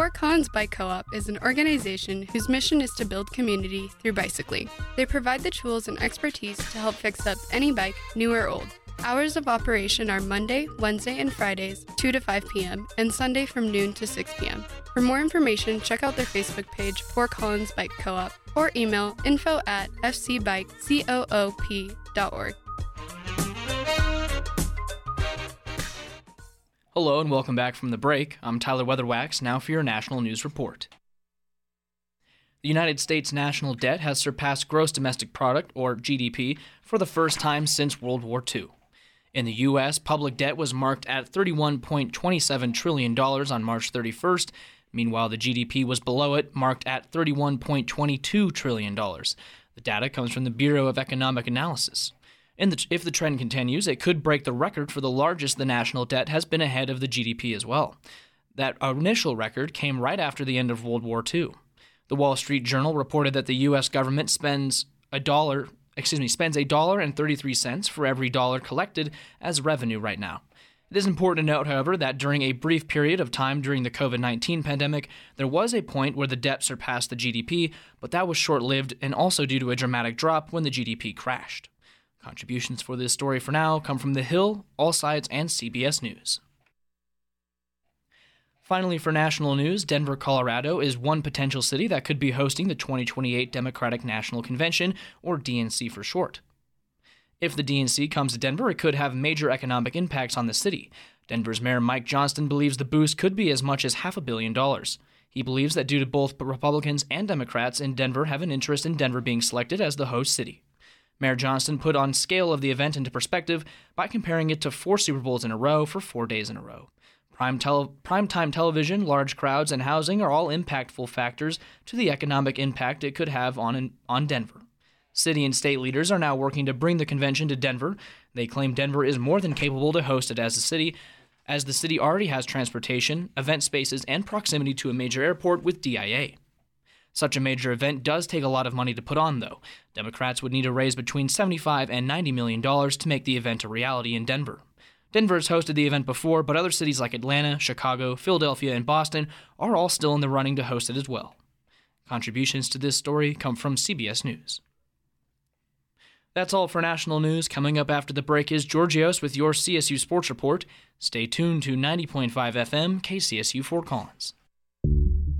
Fort Collins Bike Co-op is an organization whose mission is to build community through bicycling. They provide the tools and expertise to help fix up any bike, new or old. Hours of operation are Monday, Wednesday, and Fridays, 2 to 5 p.m., and Sunday from noon to 6 p.m. For more information, check out their Facebook page, Fort Collins Bike Co-op, or email info@fcbikecoop.org. Hello and welcome back from the break. I'm Tyler Weatherwax, now for your national news report. The United States national debt has surpassed gross domestic product, or GDP, for the first time since World War II. In the U.S., public debt was marked at $31.27 trillion on March 31st. Meanwhile, the GDP was below it, marked at $31.22 trillion. The data comes from the Bureau of Economic Analysis. If the trend continues, it could break the record for the largest the national debt has been ahead of the GDP as well. That initial record came right after the end of World War II. The Wall Street Journal reported that the U.S. government spends $1.33 for every dollar collected as revenue right now. It is important to note, however, that during a brief period of time during the COVID-19 pandemic, there was a point where the debt surpassed the GDP, but that was short-lived and also due to a dramatic drop when the GDP crashed. Contributions for this story for now come from The Hill, All Sides, and CBS News. Finally, for national news, Denver, Colorado is one potential city that could be hosting the 2028 Democratic National Convention, or DNC for short. If the DNC comes to Denver, it could have major economic impacts on the city. Denver's Mayor Mike Johnston believes the boost could be as much as $500 million. He believes that due to both Republicans and Democrats in Denver have an interest in Denver being selected as the host city. Mayor Johnston put on scale of the event into perspective by comparing it to 4 Super Bowls in a row for 4 days in a row. Primetime television, large crowds, and housing are all impactful factors to the economic impact it could have on Denver. City and state leaders are now working to bring the convention to Denver. They claim Denver is more than capable to host it as a city, as the city already has transportation, event spaces, and proximity to a major airport with DIA. Such a major event does take a lot of money to put on, though. Democrats would need to raise between $75 and $90 million to make the event a reality in Denver. Denver has hosted the event before, but other cities like Atlanta, Chicago, Philadelphia, and Boston are all still in the running to host it as well. Contributions to this story come from CBS News. That's all for national news. Coming up after the break is Georgios with your CSU Sports Report. Stay tuned to 90.5 FM KCSU Fort Collins.